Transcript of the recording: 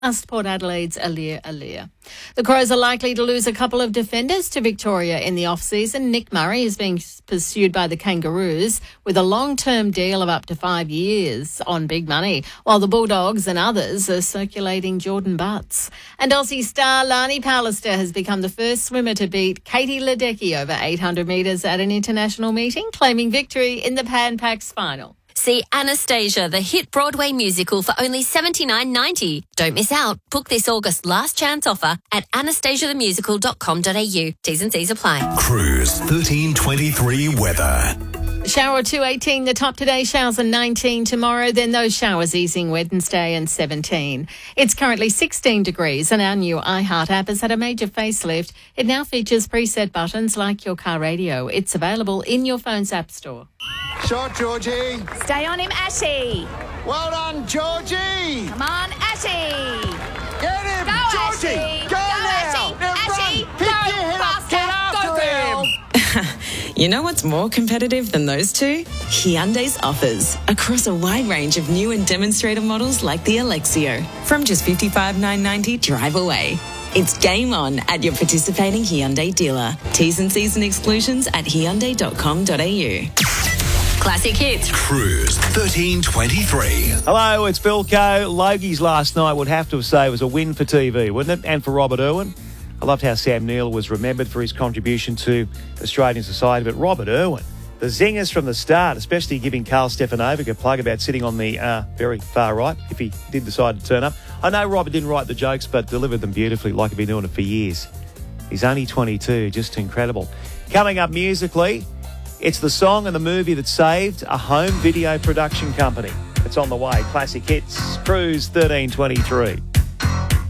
Port Adelaide's Alir. The Crows are likely to lose a couple of defenders to Victoria in the off-season. Nick Murray is being pursued by the Kangaroos with a long-term deal of up to 5 years on big money, while the Bulldogs and others are circulating Jordan Butts. And Aussie star Lani Pallister has become the first swimmer to beat Katie Ledecky over 800 metres at an international meeting, claiming victory in the Pan Pacs final. See Anastasia, the hit Broadway musical, for only $79.90. Don't miss out. Book this August last chance offer at anastasiathemusical.com.au. T's and C's apply. Cruise 1323 weather. Shower 218, the top today, showers are 19 tomorrow, then those showers easing Wednesday and 17. It's currently 16 degrees and our new iHeart app has had a major facelift. It now features preset buttons like your car radio. It's available in your phone's app store. Shot, Georgie. Stay on him, Ashy. Well done, Georgie. Come on, Ashy. Get him, Go, Georgie. Ashy. Go now. Ashy. Ashy. Run. Pick your head up. Get after him. You know what's more competitive than those two? Hyundai's offers across a wide range of new and demonstrator models like the Alexio. From just $55,990 drive away. It's game on at your participating Hyundai dealer. T's and C's and exclusions at hyundai.com.au. Classic hits. Cruise 1323. Hello, it's Phil Coe. Logies last night would have to say was a win for TV, wouldn't it? And for Robert Irwin. I loved how Sam Neill was remembered for his contribution to Australian society, but Robert Irwin, the zingers from the start, especially giving Carl Stefanovic a plug about sitting on the very far right, if he did decide to turn up. I know Robert didn't write the jokes, but delivered them beautifully like he'd been doing it for years. He's only 22, just incredible. Coming up musically, it's the song and the movie that saved a home video production company. It's on the way. Classic Hits, Cruise 1323.